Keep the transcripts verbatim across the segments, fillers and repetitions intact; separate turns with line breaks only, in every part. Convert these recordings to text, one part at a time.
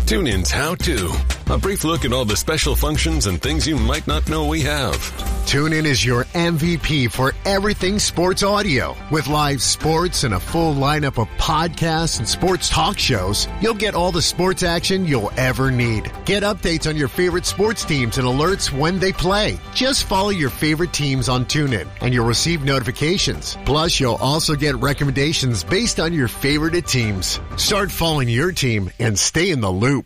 TuneIn's How To. A brief look at all the special functions and things you might not know we have.
TuneIn is your M V P for everything sports audio. With live sports and a full lineup of podcasts and sports talk shows, you'll get all the sports action you'll ever need. Get updates on your favorite sports teams and alerts when they play. Just follow your favorite teams on TuneIn and you'll receive notifications. Plus, you'll also get recommendations based on your favorite teams. Start following your team and stay in the loop.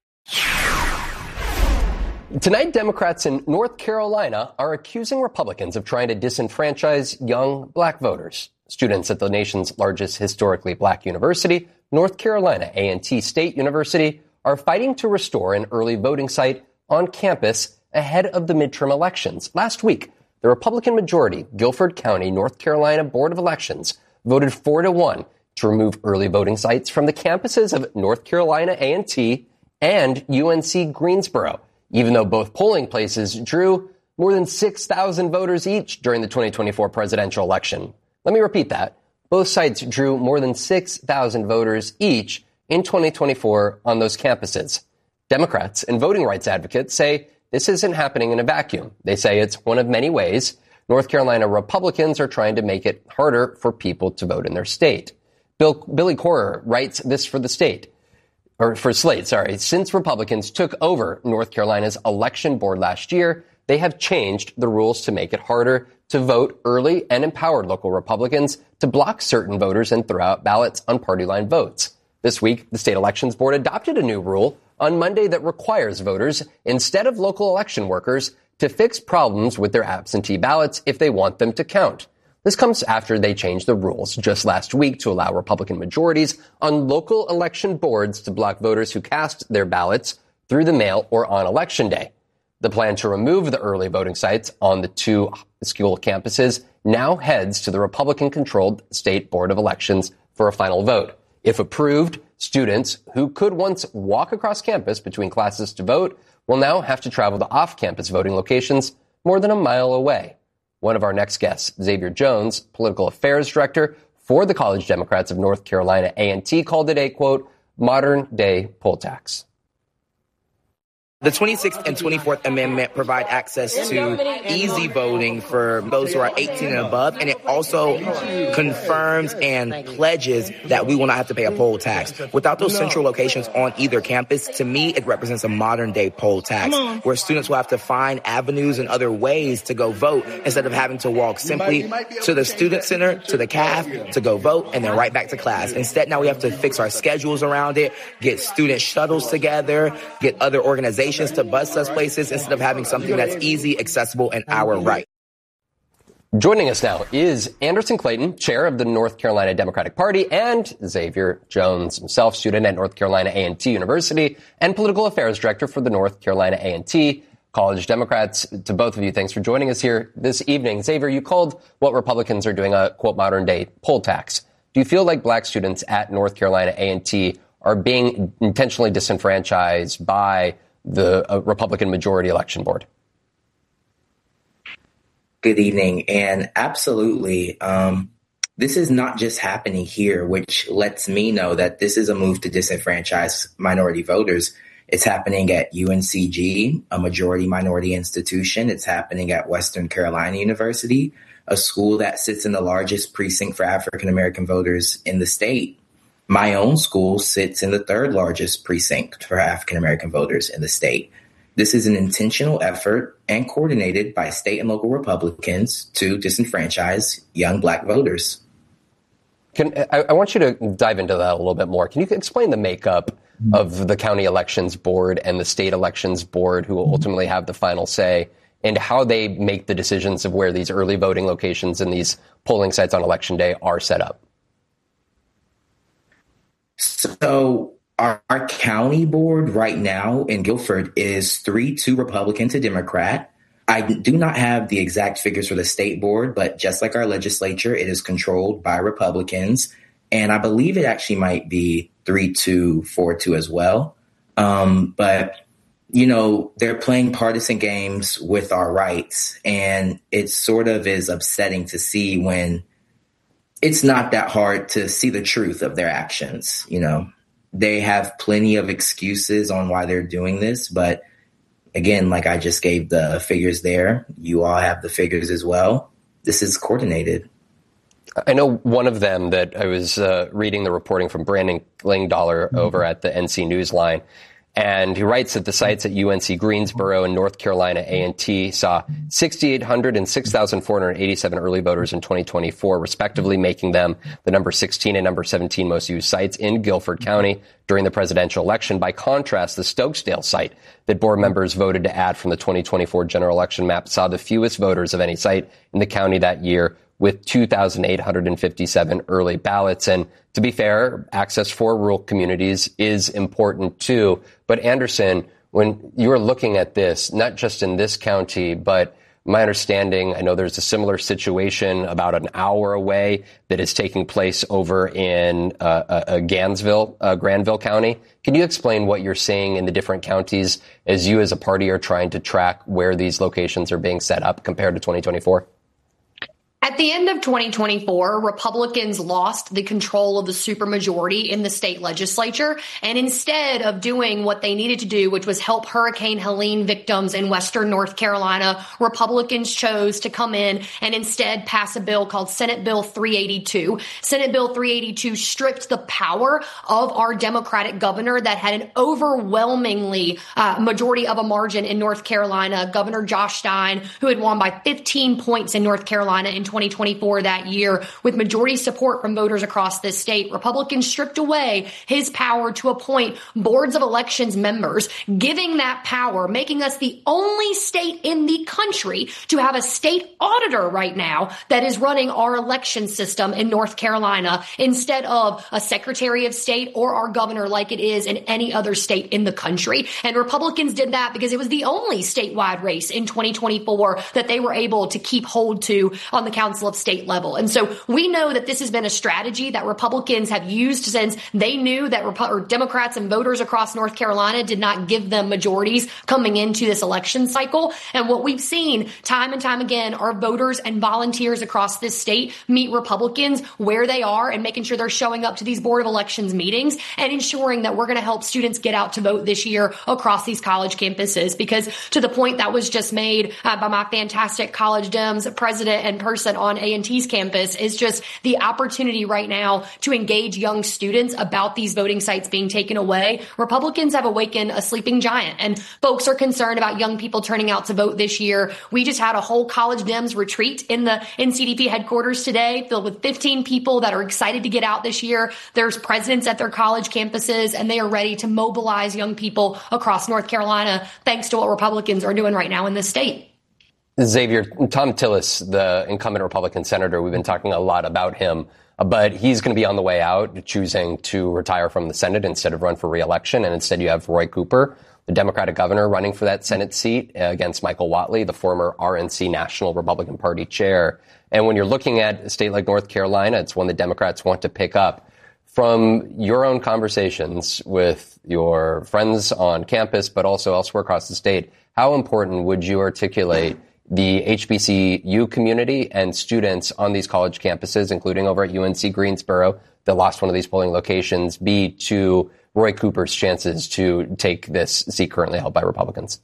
Tonight, Democrats in North Carolina are accusing Republicans of trying to disenfranchise young black voters. Students at the nation's largest historically black university, North Carolina A and T State University, are fighting to restore an early voting site on campus ahead of the midterm elections. Last week, the Republican majority Guilford County, North Carolina Board of Elections voted four to one to remove early voting sites from the campuses of North Carolina A and T and U N C Greensboro, even though both polling places drew more than six thousand voters each during the twenty twenty-four presidential election. Let me repeat that. Both sites drew more than six thousand voters each in twenty twenty-four on those campuses. Democrats and voting rights advocates say this isn't happening in a vacuum. They say it's one of many ways North Carolina Republicans are trying to make it harder for people to vote in their state. Bill, Billy Corer writes this for the state, or for Slate, sorry. Since Republicans took over North Carolina's election board last year, they have changed the rules to make it harder to vote early and empowered local Republicans to block certain voters and throw out ballots on party line votes. This week, the state elections board adopted a new rule on Monday that requires voters, instead of local election workers, to fix problems with their absentee ballots if they want them to count. This comes after they changed the rules just last week to allow Republican majorities on local election boards to block voters who cast their ballots through the mail or on Election Day. The plan to remove the early voting sites on the two school campuses now heads to the Republican-controlled State Board of Elections for a final vote. If approved, students who could once walk across campus between classes to vote will now have to travel to off-campus voting locations more than a mile away. One of our next guests, Xavier Jones, political affairs director for the College Democrats of North Carolina A and T, called it a, quote, modern-day poll tax.
The twenty-sixth and twenty-fourth Amendment provide access to easy voting for those who are eighteen and above, and it also confirms and pledges that we will not have to pay a poll tax. Without those central locations on either campus, to me, it represents a modern-day poll tax, where students will have to find avenues and other ways to go vote instead of having to walk simply to the student center, to the C A F, to go vote, and then right back to class. Instead, now we have to fix our schedules around it, get student shuttles together, get other organizations to bus us places instead of having something that's easy, accessible, and our right.
Joining us now is Anderson Clayton, chair of the North Carolina Democratic Party, and Xavier Jones himself, student at North Carolina A and T University and political affairs director for the North Carolina A and T College Democrats. To both of you, thanks for joining us here this evening. Xavier, you called what Republicans are doing a, quote, modern-day poll tax. Do you feel like black students at North Carolina A and T are being intentionally disenfranchised by the uh, Republican majority election board?
Good evening. And absolutely, um, this is not just happening here, which lets me know that this is a move to disenfranchise minority voters. It's happening at U N C G, a majority minority institution. It's happening at Western Carolina University, a school that sits in the largest precinct for African American voters in the state. My own school sits in the third largest precinct for African American voters in the state. This is an intentional effort and coordinated by state and local Republicans to disenfranchise young black voters.
Can, I, I want you to dive into that a little bit more. Can you explain the makeup of the county elections board and the state elections board, who will ultimately have the final say, and how they make the decisions of where these early voting locations and these polling sites on Election Day are set up?
So our, our county board right now in Guilford is three two Republican to Democrat. I do not have the exact figures for the state board, but just like our legislature, it is controlled by Republicans. And I believe it actually might be three two, four two as well. Um, but, you know, they're playing partisan games with our rights. And it sort of is upsetting to see when it's not that hard to see the truth of their actions, you know. they have plenty of excuses on why they're doing this. But again, like I just gave the figures there, you all have the figures as well. This is coordinated.
I know one of them that I was uh, reading the reporting from Brandon Klingdaler mm-hmm. over at the N C Newsline. And he writes that the sites at U N C Greensboro and North Carolina A and T saw six thousand eight hundred and six thousand four hundred eighty-seven early voters in twenty twenty-four, respectively, making them the number sixteen and number seventeen most used sites in Guilford County during the presidential election. By contrast, the Stokesdale site that board members voted to add from the twenty twenty-four general election map saw the fewest voters of any site in the county that year, with two thousand eight hundred fifty-seven early ballots. And to be fair, access for rural communities is important too. But Anderson, when you're looking at this, not just in this county, but my understanding, I know there's a similar situation about an hour away that is taking place over in uh, uh, Gansville, uh, Granville County. Can you explain what you're seeing in the different counties as you as a party are trying to track where these locations are being set up compared to twenty twenty-four?
At the end of twenty twenty-four, Republicans lost the control of the supermajority in the state legislature. And instead of doing what they needed to do, which was help Hurricane Helene victims in western North Carolina, Republicans chose to come in and instead pass a bill called Senate Bill three eighty-two. Senate Bill three eighty-two stripped the power of our Democratic governor that had an overwhelmingly uh, majority of a margin in North Carolina, Governor Josh Stein, who had won by fifteen points in North Carolina in twenty twenty-four that year with majority support from voters across this state. Republicans stripped away his power to appoint boards of elections members, giving that power, making us the only state in the country to have a state auditor right now that is running our election system in North Carolina instead of a secretary of state or our governor like it is in any other state in the country. And Republicans did that because it was the only statewide race in twenty twenty-four that they were able to keep hold to on the Council of State level. And so we know that this has been a strategy that Republicans have used since they knew that Repu- or Democrats and voters across North Carolina did not give them majorities coming into this election cycle. And what we've seen time and time again are voters and volunteers across this state meet Republicans where they are and making sure they're showing up to these Board of Elections meetings and ensuring that we're going to help students get out to vote this year across these college campuses. Because to the point that was just made uh, by my fantastic College Dems president and person on A and T's campus is just the opportunity right now to engage young students about these voting sites being taken away. Republicans have awakened a sleeping giant, and folks are concerned about young people turning out to vote this year. We just had a whole College Dems retreat in the N C D P headquarters today, filled with fifteen people that are excited to get out this year. There's presidents at their college campuses, and they are ready to mobilize young people across North Carolina, thanks to what Republicans are doing right now in this state.
Xavier, Thom Tillis, the incumbent Republican senator, we've been talking a lot about him, but he's going to be on the way out, choosing to retire from the Senate instead of run for re-election. And instead you have Roy Cooper, the Democratic governor, running for that Senate seat against Michael Whatley, the former R N C National Republican Party chair. And when you're looking at a state like North Carolina, it's one that Democrats want to pick up. From your own conversations with your friends on campus, but also elsewhere across the state, how important would you articulate the H B C U community and students on these college campuses, including over at U N C Greensboro, that lost one of these polling locations, be to Roy Cooper's chances to take this seat currently held by Republicans?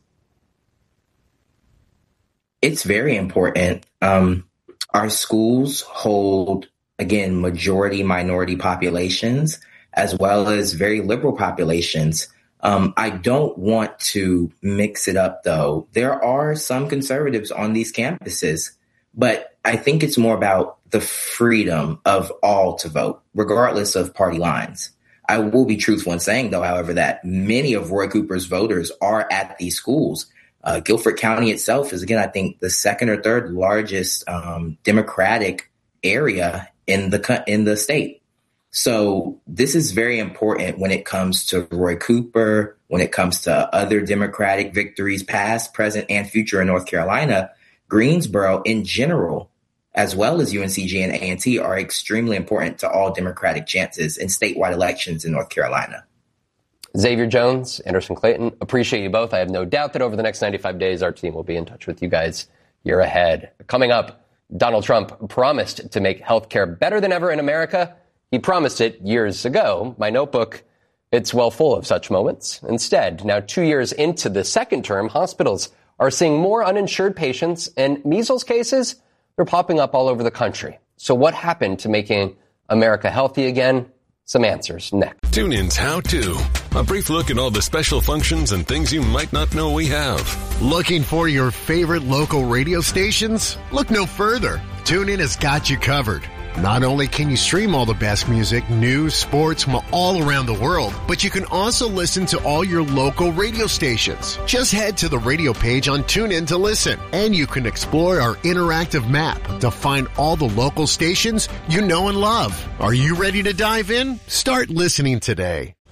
It's very important. Um, our schools hold, again, majority minority populations, as well as very liberal populations. Um, I don't want to mix it up, though. There are some conservatives on these campuses, but I think it's more about the freedom of all to vote, regardless of party lines. I will be truthful in saying, though, however, that many of Roy Cooper's voters are at these schools. Uh, Guilford County itself is, again, I think the second or third largest um, Democratic area in the in the state. So this is very important when it comes to Roy Cooper, when it comes to other Democratic victories, past, present, and future in North Carolina. Greensboro in general, as well as U N C G and A and T, are extremely important to all Democratic chances in statewide elections in North Carolina.
Xavier Jones, Anderson Clayton, appreciate you both. I have no doubt that over the next ninety-five days, our team will be in touch with you guys year ahead. Coming up, Donald Trump promised to make healthcare better than ever in America. He promised it years ago. My notebook It's well full of such moments. Instead, now two years into the second term, hospitals are seeing more uninsured patients, and measles cases, they're popping up all over the country. So what happened to making America healthy again? Some answers next.
TuneIn's How To. A brief look at all the special functions and things you might not know we have.
Looking for your favorite local radio stations? Look no further. TuneIn has got you covered. Not only can you stream all the best music, news, sports from all around the world, but you can also listen to all your local radio stations. Just head to the radio page on TuneIn to listen, and you can explore our interactive map to find all the local stations you know and love. Are you ready to dive in? Start listening today.